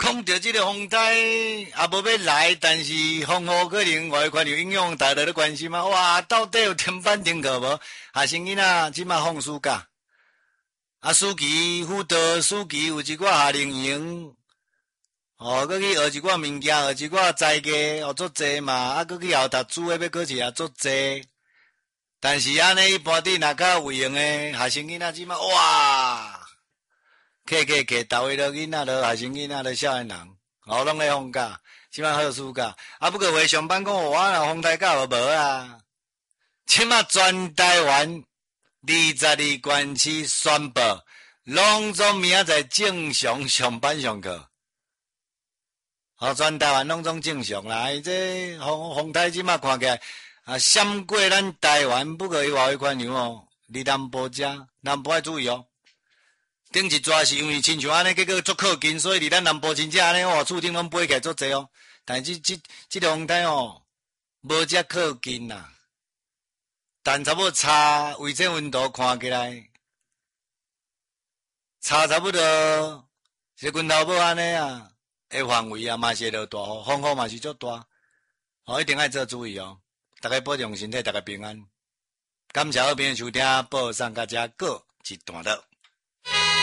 讲到这个风台也无要来，但是风雨可能外款有影响，大家都关心嘛。哇，到底有停班停课无？学生囡仔即马放暑假，暑期辅导，暑期有一寡夏令营，搁去学一寡物件，学一寡才艺，足济嘛。搁去后读书诶，要搁去也足济。但是安尼一般伫若较有用诶学生囡仔即马哇！客，逐位都囡仔，都学生囡仔，都少年人，拢咧放假，即摆好暑假。不过话上班讲，我若风台假无啊。即摆全台湾22县市宣布，拢总明仔载正常上班上课。全台湾拢总正常啦。这风台即摆看起来闪过咱台湾，不过伊外围宽样离南部遮，南部要注意哦。顶一抓是因为亲像安尼，结果足靠近，所以离咱南部真正安尼厝顶拢飞起来足济哦。但是这个风台无遮靠近啦，但差不多差卫生温度看起来差不多是拳头拇安尼诶范围嘛是落大雨，风雨嘛是足大，一定要做注意哦。大家保重身体，大家平安。感谢好朋友收听，报上甲遮过一段落。